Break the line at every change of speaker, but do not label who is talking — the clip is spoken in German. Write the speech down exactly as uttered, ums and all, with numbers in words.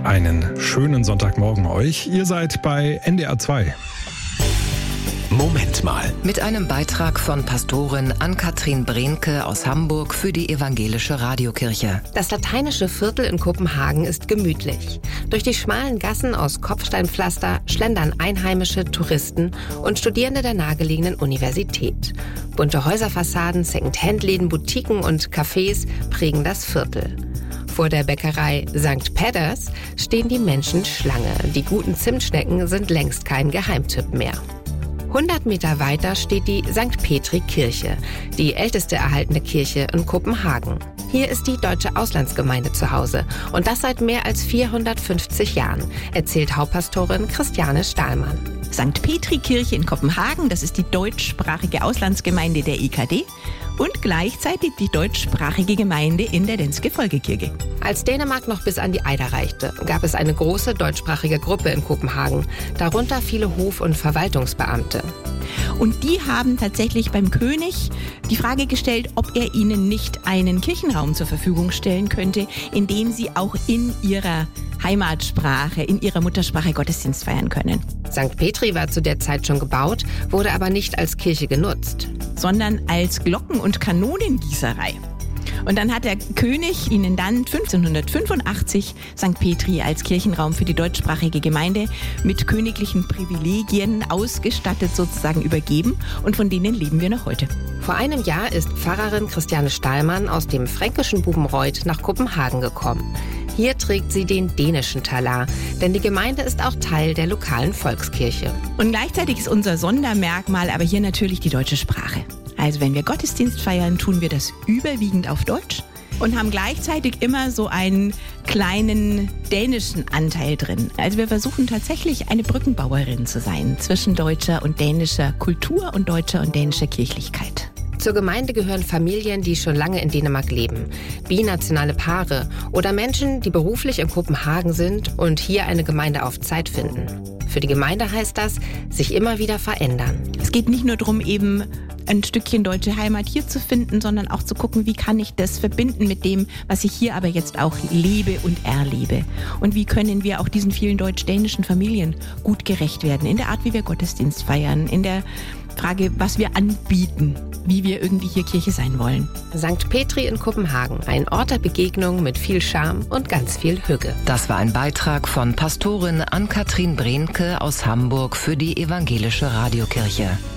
Einen schönen Sonntagmorgen euch. Ihr seid bei N D R zwei.
Moment mal.
Mit einem Beitrag von Pastorin Ann-Kathrin Brehnke aus Hamburg für die Evangelische Radiokirche.
Das lateinische Viertel in Kopenhagen ist gemütlich. Durch die schmalen Gassen aus Kopfsteinpflaster schlendern einheimische Touristen und Studierende der nahegelegenen Universität. Bunte Häuserfassaden, Second-Hand-Läden, Boutiquen und Cafés prägen das Viertel. Vor der Bäckerei Sankt Pedders stehen die Menschen Schlange. Die guten Zimtschnecken sind längst kein Geheimtipp mehr. hundert Meter weiter steht die Sankt Petri Kirche, die älteste erhaltene Kirche in Kopenhagen. Hier ist die Deutsche Auslandsgemeinde zu Hause und das seit mehr als vierhundertfünfzig Jahren, erzählt Hauptpastorin Christiane Stahlmann.
Sankt Petri Kirche in Kopenhagen, das ist die deutschsprachige Auslandsgemeinde der E K D und gleichzeitig die deutschsprachige Gemeinde in der Denske Folkekirche.
Als Dänemark noch bis an die Eider reichte, gab es eine große deutschsprachige Gruppe in Kopenhagen, darunter viele Hof- und Verwaltungsbeamte.
Und die haben tatsächlich beim König die Frage gestellt, ob er ihnen nicht einen Kirchenraum zur Verfügung stellen könnte, in dem sie auch in ihrer Heimatsprache, in ihrer Muttersprache Gottesdienst feiern können.
Sankt Petri war zu der Zeit schon gebaut, wurde aber nicht als Kirche genutzt,
sondern als Glocken- und Kanonengießerei. Und dann hat der König ihnen dann fünfzehnhundertfünfundachtzig Sankt Petri als Kirchenraum für die deutschsprachige Gemeinde mit königlichen Privilegien ausgestattet sozusagen übergeben und von denen leben wir noch heute.
Vor einem Jahr ist Pfarrerin Christiane Stahlmann aus dem fränkischen Bubenreuth nach Kopenhagen gekommen. Hier trägt sie den dänischen Talar, denn die Gemeinde ist auch Teil der lokalen Volkskirche.
Und gleichzeitig ist unser Sondermerkmal aber hier natürlich die deutsche Sprache. Also wenn wir Gottesdienst feiern, tun wir das überwiegend auf Deutsch und haben gleichzeitig immer so einen kleinen dänischen Anteil drin. Also wir versuchen tatsächlich eine Brückenbauerin zu sein zwischen deutscher und dänischer Kultur und deutscher und dänischer Kirchlichkeit.
Zur Gemeinde gehören Familien, die schon lange in Dänemark leben, binationale Paare oder Menschen, die beruflich in Kopenhagen sind und hier eine Gemeinde auf Zeit finden. Für die Gemeinde heißt das, sich immer wieder verändern.
Es geht nicht nur darum, eben ein Stückchen deutsche Heimat hier zu finden, sondern auch zu gucken, wie kann ich das verbinden mit dem, was ich hier aber jetzt auch lebe und erlebe. Und wie können wir auch diesen vielen deutsch-dänischen Familien gut gerecht werden, in der Art, wie wir Gottesdienst feiern, in der Frage, was wir anbieten, wie wir irgendwie hier Kirche sein wollen.
Sankt Petri in Kopenhagen, ein Ort der Begegnung mit viel Charme und ganz viel Hügge.
Das war ein Beitrag von Pastorin Ann-Kathrin Brehnke aus Hamburg für die Evangelische Radiokirche.